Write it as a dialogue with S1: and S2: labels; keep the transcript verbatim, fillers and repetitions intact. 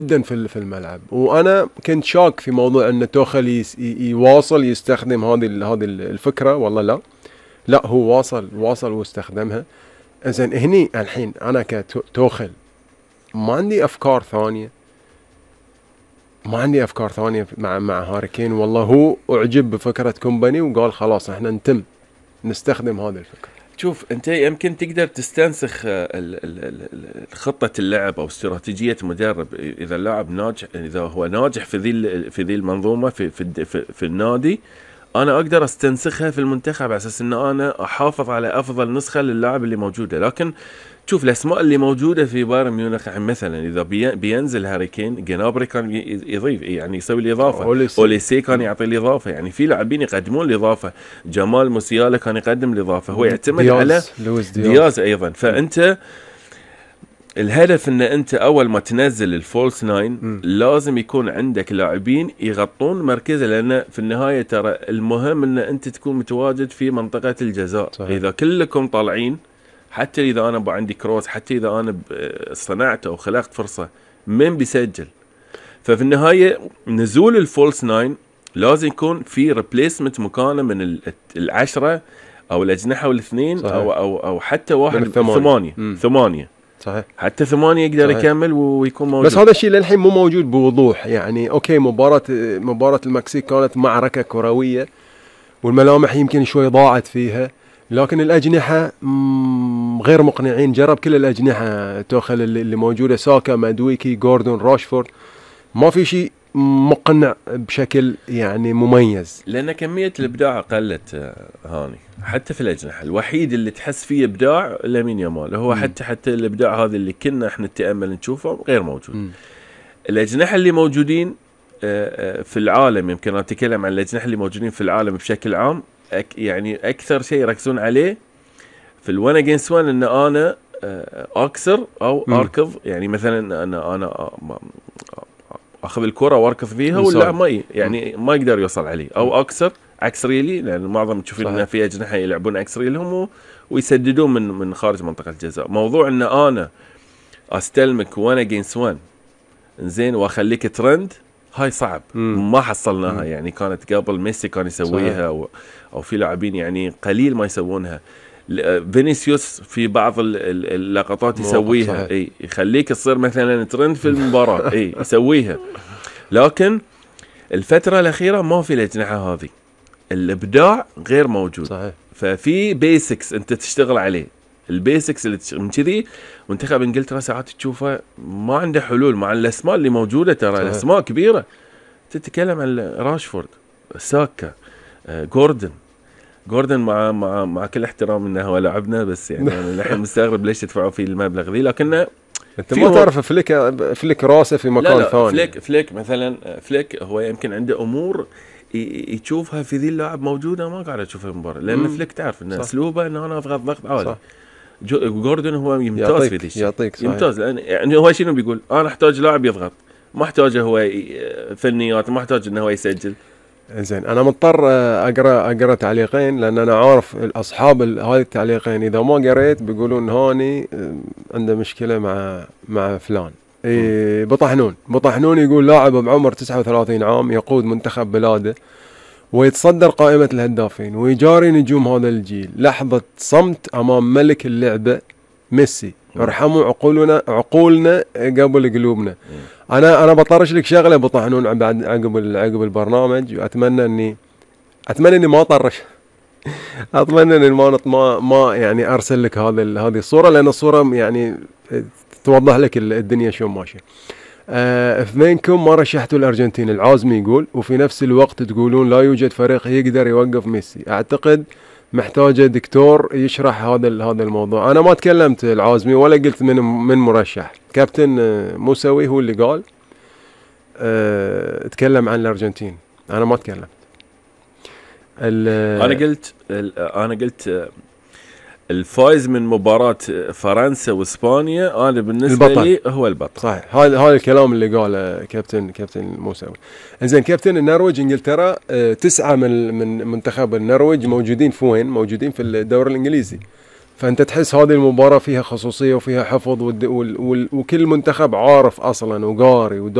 S1: جدا في في الملعب. وانا كنت شاك في موضوع ان توخل يواصل يستخدم هذه هذه الفكره، والله لا لا هو واصل واصل واستخدمها. زين هني الحين انا كتوخل ما عندي افكار ثانيه، ما عندي افكار ثانيه مع مع هاري كين. والله هو اعجب بفكره كومباني وقال خلاص احنا نتم نستخدم هذه الفكره.
S2: شوف انت يمكن تقدر تستنسخ خطه اللعب او استراتيجيه المدرب اذا اللاعب ناجح، اذا هو ناجح في ذي في ذي المنظومه في في في, في النادي، انا اقدر استنسخها في المنتخب على اساس ان انا احافظ على افضل نسخه للاعب اللي موجوده. لكن شوف الاسماء اللي موجوده في بايرن ميونخ مثلا، اذا بينزل هاري كين، جنابري كان يضيف يعني يسوي الاضافه، اوليسي كان يعطي الاضافه، يعني في لاعبين يقدمون الاضافه، جمال موسيالا كان يقدم الاضافه، هو يعتمد
S1: دياز.
S2: على
S1: دياز.
S2: دياز ايضا. فانت الهدف ان انت اول ما تنزل الفولس ناين م. لازم يكون عندك لاعبين يغطون مركزه، لان في النهايه ترى المهم ان انت تكون متواجد في منطقه الجزاء. صحيح. اذا كلكم طالعين، حتى اذا انا عندي كروس، حتى اذا انا صنعت او خلقت فرصه، من بيسجل؟ ففي النهايه نزول الفولس ناين لازم يكون في ريبليسمنت مكانه من العشره او الاجنحه والاثنين. صحيح. او او او حتى واحد ثمانيه ثمانيه
S1: صحيح.
S2: حتى ثمانية يقدر صحيح. يكمل ويكون موجود.
S1: بس هذا الشيء للحين مو موجود بوضوح. يعني اوكي مباراة مباراة المكسيك كانت معركة كروية والملامح يمكن شوي ضاعت فيها، لكن الأجنحة غير مقنعين. جرب كل الأجنحة توخل اللي موجودة، ساكا، مادويكي، جوردون، راشفورد، ما في شيء مقنع بشكل يعني مميز،
S2: لأن كمية الإبداع قلت هاني. حتى في الأجنحة الوحيد اللي تحس فيه إبداع لامين يامال، هو م. حتى حتى الإبداع هذا اللي كنا احنا نتأمل نشوفه غير موجود. م. الأجنحة اللي موجودين في العالم، يمكن أتكلم عن الأجنحة اللي موجودين في العالم بشكل عام، يعني أكثر شيء يركزون عليه في الوان اجينست وان ان انا اكسر او م. اركض. يعني مثلا انا انا اخذ الكره واركض فيها ولا ما يعني ما يقدر يوصل عليه، او اكسر عكس ريلي، لان معظم تشوفين ان في اجنحه يلعبون عكس ريلهم ويسددون من من خارج منطقه الجزاء. موضوع ان انا استلمك وان اجينست وان زين واخليك ترند، هاي صعب. م. ما حصلناها. م. يعني كانت قبل ميسي كان يسويها، أو, او في لاعبين يعني قليل ما يسوونها. فينيسيوس في بعض اللقطات يسويها، اي يخليك تصير مثلا ترند في المباراة، اي يسويها. لكن الفترة الأخيرة ما في الأجنحة هذه، الإبداع غير موجود. صحيح. ففي بيسكس أنت تشتغل عليه، البيسكس اللي من كذي منتخب إنجلترا ساعات تشوفه ما عنده حلول مع الأسماء اللي موجودة. ترى صحيح. الأسماء كبيرة، تتكلم عن راشفورد، ساكا، جوردن جوردن مع مع مع كل احترام انه هو لاعبنا، بس يعني انا الحين مستغرب ليش تدفعوا فيه المبلغ ذي. لكنه
S1: انت ما تعرف فليك فليك راسه في مكان
S2: لا لا
S1: ثاني.
S2: فليك فليك مثلا فليك هو يمكن عنده امور يشوفها في ذي اللاعب موجوده ما قاعد اشوفها في المباراه، لان فليك تعرف ان اسلوبه انه انا اضغط ضغط عالي. جوردن هو يمتاز في ذي الشيء، يمتاز. لان يعني هو شنو بيقول؟ انا احتاج لاعب يضغط، ما احتاجه هو فنيات، ما احتاج انه هو يسجل.
S1: زين انا مضطر اقرا اقرا تعليقين، لان انا عارف اصحاب هذه التعليقين اذا ما قريت بيقولون هاني عنده مشكله مع مع فلان. إيه بطحنون بطحنون يقول لاعب بعمر تسعة وثلاثين عام يقود منتخب بلاده ويتصدر قائمه الهدافين ويجاري نجوم هذا الجيل، لحظه صمت امام ملك اللعبه ميسي، ارحموا عقولنا عقولنا قبل قلوبنا. انا انا بطرش لك شغله بطحنون بعد عقب عقب البرنامج، واتمنى اني اتمنى اني ما اطرش اتمنى اني ما ما ما يعني ارسل لك هذا هذه الصوره، لان الصوره يعني توضح لك الدنيا شلون ماشيه. آه اثنينكم ما رشحتوا الارجنتين، العازمي يقول، وفي نفس الوقت تقولون لا يوجد فريق يقدر يوقف ميسي. اعتقد محتاجه دكتور يشرح هذا هذا الموضوع. انا ما تكلمت العازمي ولا قلت من من مرشح. كابتن موسوي هو اللي قال أه تكلم عن الارجنتين، انا ما تكلمت.
S2: انا قلت انا قلت الفائز من مباراة فرنسا واسبانيا انا بالنسبه البطل. لي هو البطل.
S1: صحيح، هذا هذا الكلام اللي قاله كابتن كابتن موسوي. زين كابتن النرويج انجلترا، تسعه من من منتخب النرويج موجودين في وين؟ موجودين في الدوري الانجليزي. فانت تحس هذه المباراه فيها خصوصيه وفيها حفظ، وكل منتخب عارف اصلا وقاري